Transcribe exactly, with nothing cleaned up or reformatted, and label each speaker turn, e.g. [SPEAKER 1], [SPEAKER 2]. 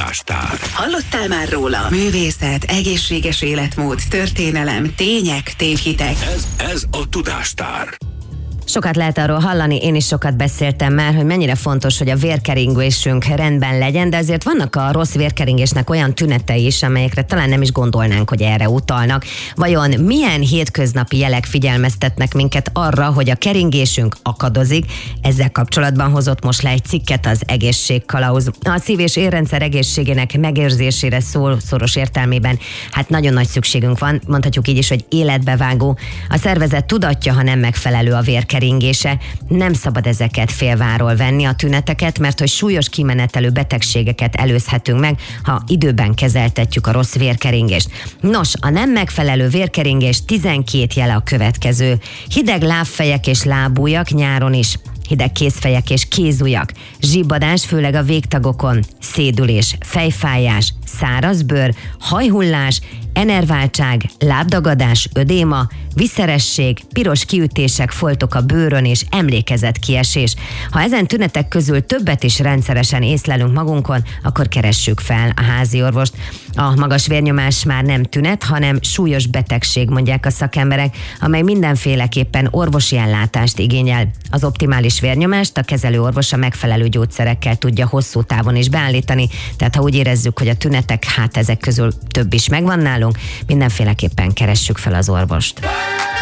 [SPEAKER 1] Tudástár.
[SPEAKER 2] Hallottál már róla? Művészet, egészséges életmód, történelem, tények, tévhitek.
[SPEAKER 1] Ez, ez a Tudástár.
[SPEAKER 3] Sokat lehet arról hallani, én is sokat beszéltem már, hogy mennyire fontos, hogy a vérkeringésünk rendben legyen, de azért vannak a rossz vérkeringésnek olyan tünetei is, amelyekre talán nem is gondolnánk, hogy erre utalnak. Vajon milyen hétköznapi jelek figyelmeztetnek minket arra, hogy a keringésünk akadozik? Ezzel kapcsolatban hozott most le egy cikket az Egészségkalauz. A szív- és érrendszer egészségének megőrzésére szól szoros értelmében, hát nagyon nagy szükségünk van, mondhatjuk így is, hogy életbevágó. A szervezet tudatja, ha nem megfelelő a vérkeringés. keringése. Nem szabad ezeket félváról venni, a tüneteket, mert hogy súlyos kimenetelő betegségeket előzhetünk meg, ha időben kezeltetjük a rossz vérkeringést. Nos, a nem megfelelő vérkeringés tizenkét jele a következő. Hideg lábfejek és lábujjak nyáron is. Hideg kézfejek és kézujjak, zsibbadás, főleg a végtagokon, szédülés, fejfájás, száraz bőr, hajhullás, enerváltság, lábdagadás, ödéma, viszeresség, piros kiütések, foltok a bőrön és emlékezetkiesés. Ha ezen tünetek közül többet is rendszeresen észlelünk magunkon, akkor keressük fel a házi orvost. A magas vérnyomás már nem tünet, hanem súlyos betegség, mondják a szakemberek, amely mindenféleképpen orvosi ellátást igényel. Az optimális vérnyomást a kezelő orvos a megfelelő gyógyszerekkel tudja hosszú távon is beállítani, tehát ha úgy érezzük, hogy a tünetek, hát ezek közül több is megvan nálunk, mindenféleképpen keressük fel az orvost.